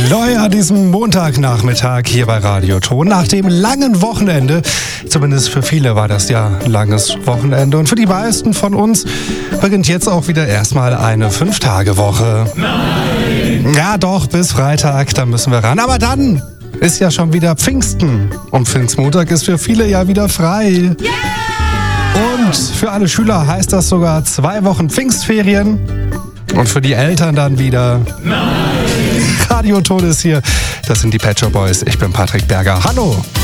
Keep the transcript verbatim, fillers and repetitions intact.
Neu an diesem Montagnachmittag hier bei Radioton. Nach dem langen Wochenende, zumindest für viele war das ja ein langes Wochenende. Und für die meisten von uns beginnt jetzt auch wieder erstmal eine Fünf-Tage-Woche. Nein! Ja doch, bis Freitag, da müssen wir ran. Aber dann ist ja schon wieder Pfingsten. Und Pfingstmontag ist für viele ja wieder frei. Yeah! Und für alle Schüler heißt das sogar zwei Wochen Pfingstferien. Und für die Eltern dann wieder... Nein! Radioton ist hier. Das sind die Pet Shop Boys. Ich bin Patrick Berger. Hallo!